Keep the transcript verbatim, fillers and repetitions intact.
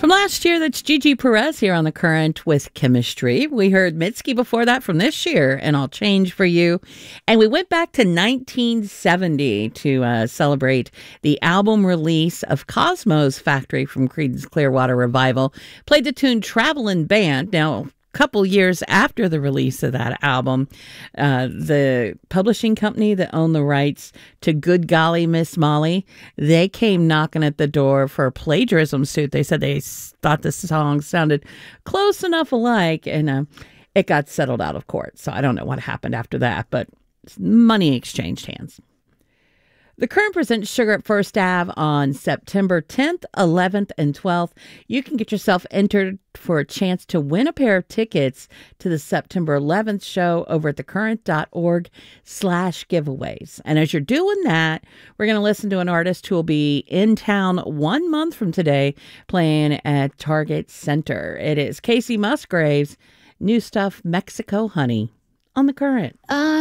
From last year, that's Gigi Perez here on The Current with Chemistry. We heard Mitski before that from this year, and I'll Change for You. And we went back to nineteen seventy to uh, celebrate the album release of Cosmo's Factory from Creedence Clearwater Revival. Played the tune Travelin' Band. Now, couple years after the release of that album, uh, the publishing company that owned the rights to Good Golly Miss Molly, they came knocking at the door for a plagiarism suit. They said they thought the song sounded close enough alike, and uh, it got settled out of court. So I don't know what happened after that, but money exchanged hands. The Current presents Sugar at First Ave on September tenth, eleventh, and twelfth. You can get yourself entered for a chance to win a pair of tickets to the September eleventh show over at thecurrent.org slash giveaways. And as you're doing that, we're going to listen to an artist who will be in town one month from today playing at Target Center. It is Casey Musgraves' new stuff, Mexico Honey, on The Current. Uh